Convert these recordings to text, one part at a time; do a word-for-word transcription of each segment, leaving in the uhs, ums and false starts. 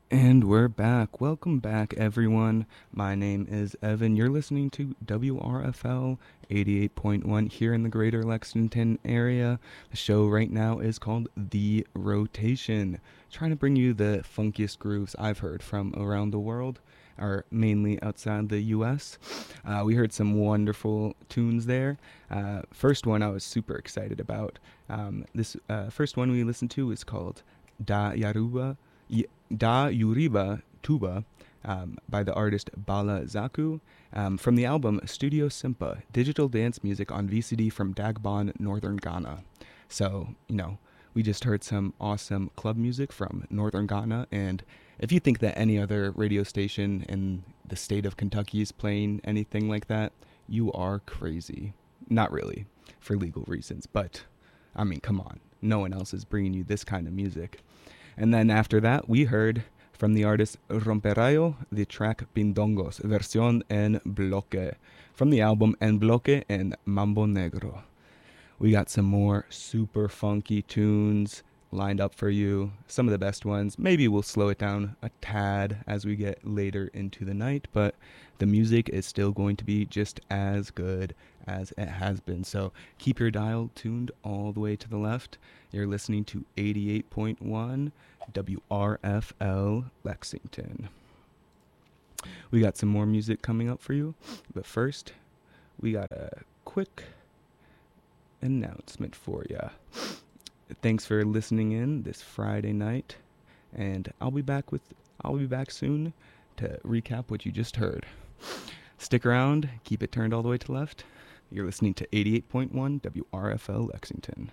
And we're back. Welcome back, everyone. My name is Evan. You're listening to W R F L eighty-eight point one here in the greater Lexington area. The show right now is called The Rotation, trying to bring you the funkiest grooves I've heard from around the world, or mainly outside the U S. Uh, we heard some wonderful tunes there. Uh, first one I was super excited about. Um, this uh, first one we listened to is called Da Yaruba. Y- Da Yuriba Tuba, um, by the artist Bala Zaku, um, from the album Studio Simpa, digital dance music on V C D from Dagbon, Northern Ghana. So, you know, we just heard some awesome club music from Northern Ghana, and if you think that any other radio station in the state of Kentucky is playing anything like that, you are crazy. Not really, for legal reasons, but, I mean, come on. No one else is bringing you this kind of music. And then after that, we heard from the artist Romperayo the track Pindongos, versión en bloque, from the album En Bloque and Mambo Negro. We got some more super funky tunes lined up for you, some of the best ones. Maybe we'll slow it down a tad as we get later into the night, but the music is still going to be just as good as it has been. So keep your dial tuned all the way to the left. You're listening to eighty-eight point one W R F L Lexington. We got some more music coming up for you, but first, we got a quick announcement for you. Thanks for listening in this Friday night, and I'll be back with I'll be back soon to recap what you just heard. Stick around, keep it turned all the way to the left. You're listening to eighty-eight point one W R F L Lexington.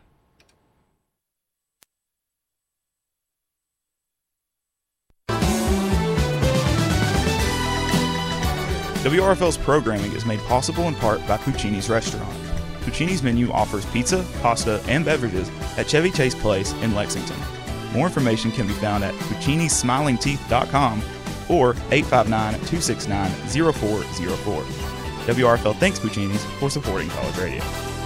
W R F L's programming is made possible in part by Puccini's Restaurant. Puccini's menu offers pizza, pasta, and beverages at Chevy Chase Place in Lexington. More information can be found at puccinis smiling teeth dot com or eight five nine, two six nine, zero four zero four. W R F L thanks Puccini's for supporting college radio.